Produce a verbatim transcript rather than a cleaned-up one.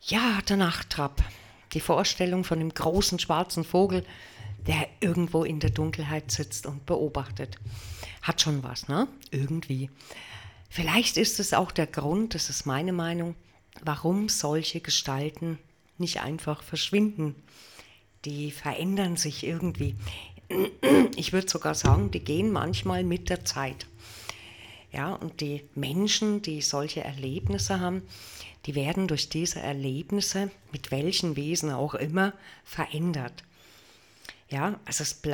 Ja, der Nachttrab. Die Vorstellung von dem großen schwarzen Vogel, der irgendwo in der Dunkelheit sitzt und beobachtet. Hat schon was, ne? Irgendwie. Vielleicht ist es auch der Grund, das ist meine Meinung, warum solche Gestalten nicht einfach verschwinden. Die verändern sich irgendwie. Ich würde sogar sagen, die gehen manchmal mit der Zeit. Ja, und die Menschen, die solche Erlebnisse haben, die werden durch diese Erlebnisse, mit welchen Wesen auch immer, verändert. Ja, also es bleibt